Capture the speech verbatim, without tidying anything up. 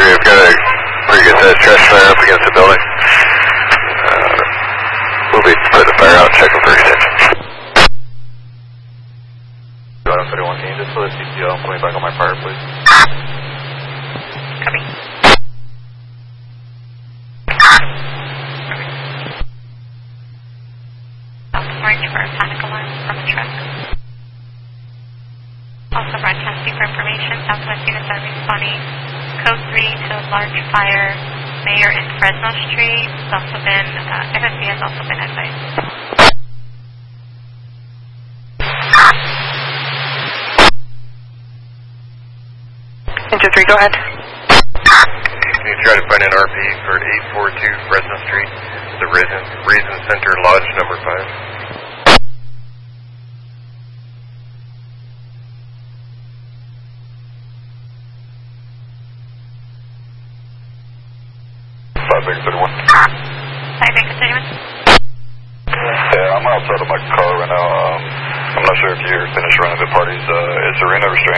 three, I've got a pretty good sized trash fire up against the building. Uh, we'll be putting the fire out and checking for extensions. one thirty-one, can you just put a C T O and put me back on my fire, please? Copy. Orange for a panic alarm from a truck. Also broadcasting for information, Southwest units are responding code three to a large fire, Mayor and Fresno Street. It's also been, uh, F S B has also been advised. Engine three, go ahead. Can you try to find an R P for eight four two Fresno Street, the Reason, Reason Center Lodge number five? five Baker thirty-one. five Baker thirty-one. Yeah, I'm outside of my car right now. Um, I'm not sure if you're finished running the parties. Uh, it's arena restraint.